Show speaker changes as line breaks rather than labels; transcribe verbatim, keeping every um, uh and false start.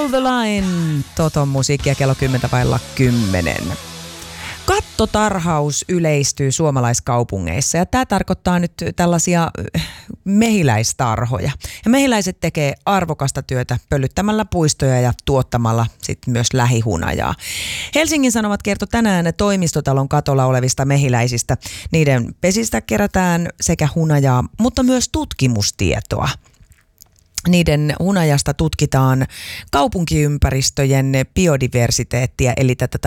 Hold the Line, Toton musiikkia kello kymmenen vailla kymmenen. Kattotarhaus yleistyy suomalaiskaupungeissa ja tämä tarkoittaa nyt tällaisia mehiläistarhoja. Ja mehiläiset tekee arvokasta työtä pölyttämällä puistoja ja tuottamalla sitten myös lähihunajaa. Helsingin Sanomat kertoi tänään toimistotalon katolla olevista mehiläisistä. Niiden pesistä kerätään sekä hunajaa, mutta myös tutkimustietoa. Niiden hunajasta tutkitaan kaupunkiympäristöjen biodiversiteettiä, eli tätä